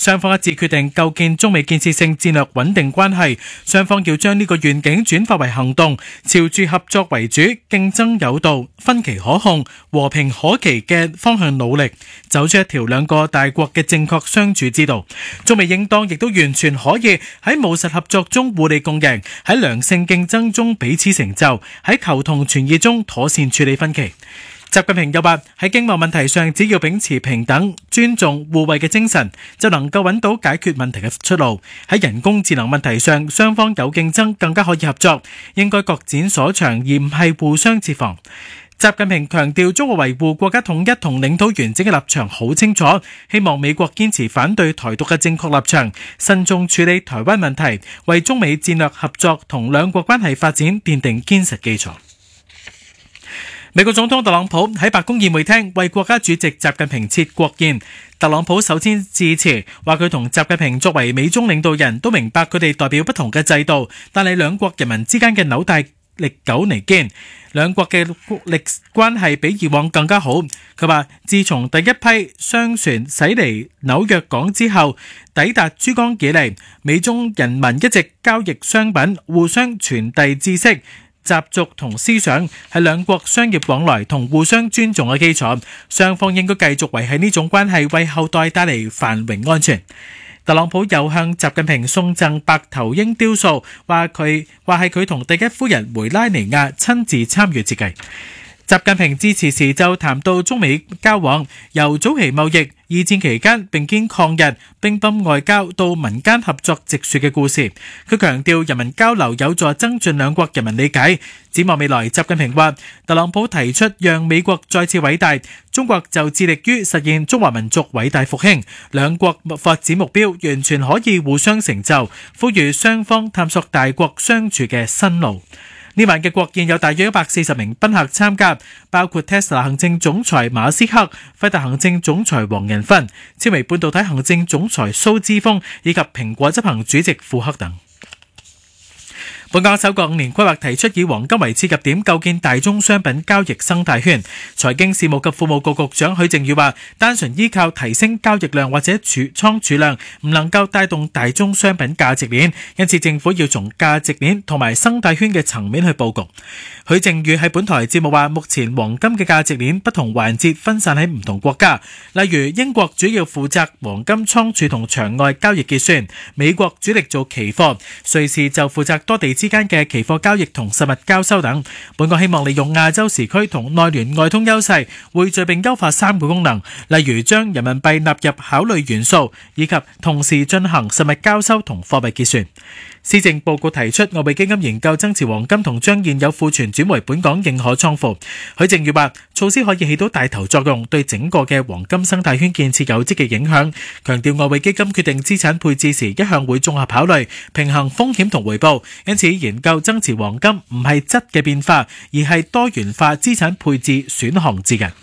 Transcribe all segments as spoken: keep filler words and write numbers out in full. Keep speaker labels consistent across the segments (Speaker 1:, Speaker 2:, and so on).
Speaker 1: 雙方一致決定構建中美建設性戰略穩定關係，雙方要將呢個願景轉化為行動，朝住合作為主、競爭有道、分歧可控、和平可期嘅方向努力，走出一條兩個大國嘅正確相處之道。中美應當亦都完全可以喺務實合作中互利共贏，喺良性競爭中彼此成就，喺求同存異中妥善處理分歧。習近平又話，喺經貿問題上，只要秉持平等、尊重、互惠嘅精神，就能夠揾到解決問題嘅出路。喺人工智能問題上，雙方有競爭，更加可以合作，應該各展所長，而唔係互相設防。習近平強調，中國維護國家統一同領土完整嘅立場好清楚，希望美國堅持反對台獨嘅正確立場，慎重處理台灣問題，為中美戰略合作同兩國關係發展奠定堅實基礎。美國總統特朗普喺白宮宴會廳為國家主席習近平設國宴。特朗普首先致辭，話佢同習近平作為美中領導人都明白佢哋代表不同嘅制度，但係兩國人民之間嘅紐帶歷久彌堅，兩國嘅歷關係比以往更加好。佢話自從第一批商船駛離紐約港之後，抵達珠江以嚟，美中人民一直交易商品，互相傳遞知識、習俗同思想，係兩國商業往來同互相尊重嘅基礎，雙方應該繼續維繫呢種關係，為後代帶嚟繁榮安全。特朗普又向習近平送贈白頭鷹雕塑，話佢話係佢同第一夫人梅拉尼亞親自參與設計。習近平致辭時就談到中美交往，由早期貿易、二戰期間並肩抗日、乒乓外交到民間合作植樹嘅故事。佢強調人民交流有助增進兩國人民理解。展望未來，習近平話特朗普提出讓美國再次偉大，中國就致力於實現中華民族偉大復興，兩國發展目標完全可以互相成就，呼籲雙方探索大國相處嘅新路。呢晚嘅國宴有大約一百四十名賓客參加，包括 Tesla 行政總裁馬斯克、輝達行政總裁黃仁勳、超微半導體行政總裁蘇之鋒以及蘋果執行主席庫克等。本港首個五年規劃提出以黃金為切入點，構建大宗商品交易生態圈。財經事務及庫務局局長許正宇話，單純依靠提升交易量或者儲倉儲量，唔能夠帶動大宗商品價值鏈，因此政府要從價值鏈同埋生態圈嘅層面去佈局。許正宇喺本台節目話，目前黃金嘅價值鏈不同環節分散喺唔同國家，例如英國主要負責黃金倉儲同場外交易結算，美國主力做期貨，瑞士就負責多地之間嘅期貨交易同實物交收等。本港希望利用亞洲時區同內聯外通優勢，匯聚並優化三個功能，例如將人民幣納入考慮元素，以及同時進行實物交收同貨幣結算。施政報告提出外匯基金研究增持黃金同將現有庫存轉為本港認可倉庫。許正宇話，措施可以起到帶頭作用，對整個嘅黃金生態圈建設有積極影響。強調外匯基金決定資產配置時，一向會綜合考慮平衡風險同回報，因此研究增持黃金唔係質嘅變化，而係多元化資產配置選項之一。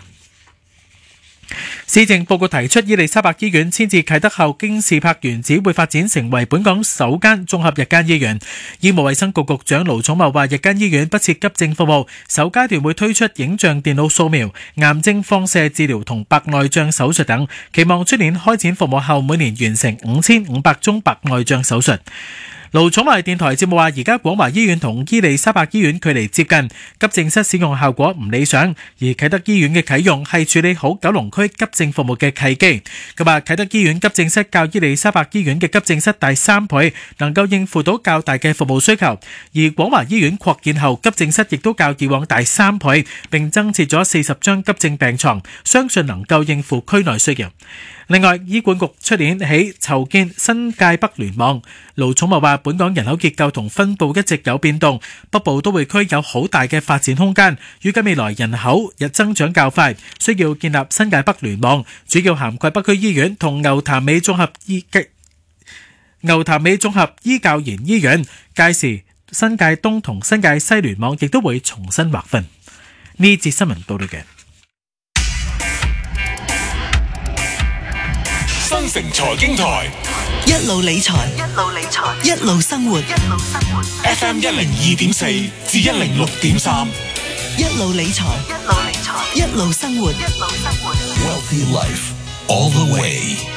Speaker 1: 施政報告提出，伊利沙伯醫院遷至啟德後，京士柏原址會發展成為本港首間綜合日間醫院。醫務衛生局局長盧寵茂話，日間醫院不設急症服務，首階段會推出影像電腦掃描、癌症放射治療同白內障手術等，期望出年開展服務後，每年完成五千五百宗白內障手術。盧寵茂電台節目話，而家廣華醫院同伊利沙伯醫院距離接近，急症室使用效果唔理想，而啟德醫院嘅啟用係處理好九龍區急症服務嘅契機。佢話啟德醫院急症室較伊利沙伯醫院嘅急症室大三倍，能夠應付到較大嘅服務需求，而廣華醫院擴建後，急症室亦都較以往大三倍，並增設咗四十張急症病床，相信能夠應付區內需要。另外，醫管局出年起籌建新界北聯網。盧寵茂話，本港人口結構同分佈一直有變動，北部都會區有好大嘅發展空間，預計未來人口日增長較快，需要建立新界北聯網，主要涵蓋北區醫院同牛潭尾綜合醫牛潭尾綜合醫教研醫院。屆時新界東同新界西聯網亦都會重新劃分。呢節新聞報道嘅。
Speaker 2: 新城財經台
Speaker 3: 一路理財，一路理財，一路生活，一路生活。
Speaker 2: F M 一零二點四至一零六點三，
Speaker 3: 一路理財，一路理財，一路生活，一路生活。
Speaker 2: Wealthy Life all the way。